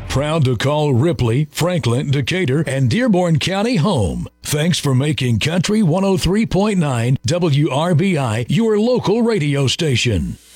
Proud to call Ripley, Franklin, Decatur, and Dearborn County home. Thanks for making Country 103.9 WRBI your local radio station.